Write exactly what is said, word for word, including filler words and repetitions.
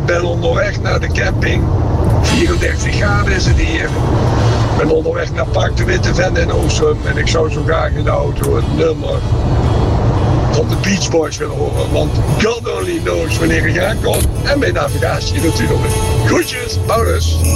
ben onderweg naar de camping. vierendertig graden is het hier. Ik ben onderweg naar Park de Witte Ven in Oostum. En ik zou zo graag in de auto het nummer van de Beach Boys willen horen. Want God only knows wanneer ik aankom. En mijn navigatie natuurlijk. Groetjes, Paulus.